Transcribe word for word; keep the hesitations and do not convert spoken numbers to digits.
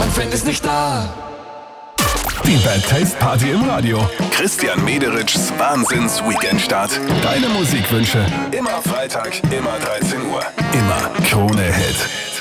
mein Friend ist nicht da. Die Bad Taste Party im Radio. Christian Mederitschs Wahnsinns-Weekendstart. Deine Musikwünsche. Immer Freitag, immer dreizehn Uhr. Immer Krone Hit.